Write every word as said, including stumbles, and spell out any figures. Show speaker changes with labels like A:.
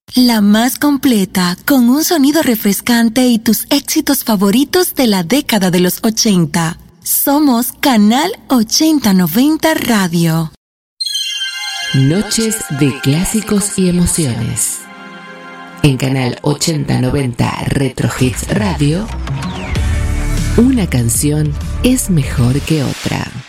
A: La más completa, con un sonido refrescante y tus éxitos favoritos de la década de los ochenta. Somos Canal ochenta noventa Radio.
B: Noches de clásicos y emociones. En Canal ochenta noventa Retro Hits Radio, una canción es mejor que otra.